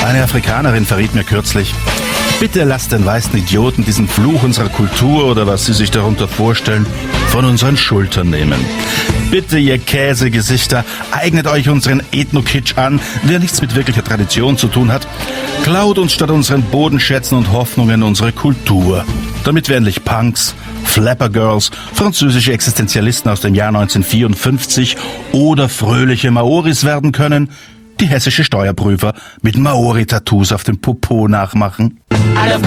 Eine Afrikanerin verriet mir kürzlich: Bitte lasst den weißen Idioten diesen Fluch unserer Kultur oder was sie sich darunter vorstellen, von unseren Schultern nehmen. Bitte, ihr Käsegesichter, eignet euch unseren Ethno-Kitsch an, der nichts mit wirklicher Tradition zu tun hat. Klaut uns statt unseren Bodenschätzen und Hoffnungen unsere Kultur, damit wir endlich Punks, Flapper Girls, französische Existenzialisten aus dem Jahr 1954 oder fröhliche Maoris werden können, die hessische Steuerprüfer mit Maori-Tattoos auf dem Popo nachmachen.